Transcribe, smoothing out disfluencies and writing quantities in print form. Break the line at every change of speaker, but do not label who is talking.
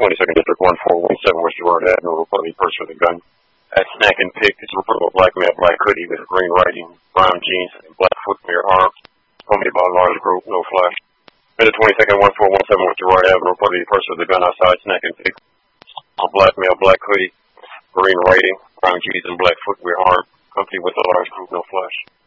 22nd District, 1417 West Gerard Avenue, reportedly purse with a gun. At Snack and Pick, it's reported a black male, black hoodie with green writing, brown jeans, and black footwear arms. Accompanied by a large group, no flash. Minute 22nd, 1417 West Gerard Avenue, reportedly purse with a gun outside Snack and Pick. A black male, black hoodie, green writing, brown jeans, and black footwear arms. Accompanied with a large group, no flash.